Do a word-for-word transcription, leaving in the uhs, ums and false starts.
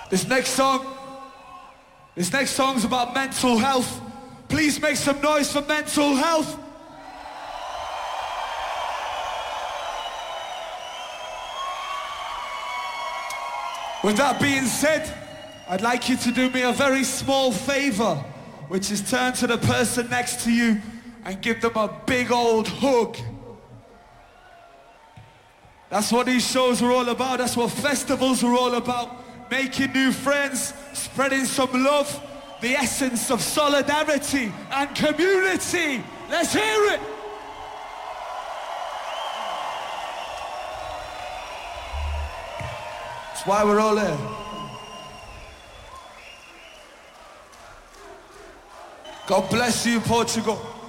This next song, this next song's about mental health. Please make some noise for mental health. With that being said, I'd like you to do me a very small favor, which is turn to the person next to you and give them a big old hug. That's what these shows are all about. That's what festivals are all about. Making new friends, spreading some love, the essence of solidarity and community. Let's hear it. That's why we're all here. God bless you, Portugal.